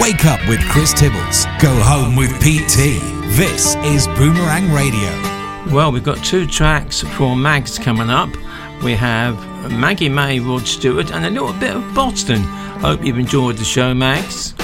Wake up with Chris Tibbles. Go home with Pete T. This is Boomerang Radio. Well, we've got 2 tracks for Mags coming up. We have Maggie May, Rod Stewart, and a little bit of Boston. Hope you've enjoyed the show, Mags.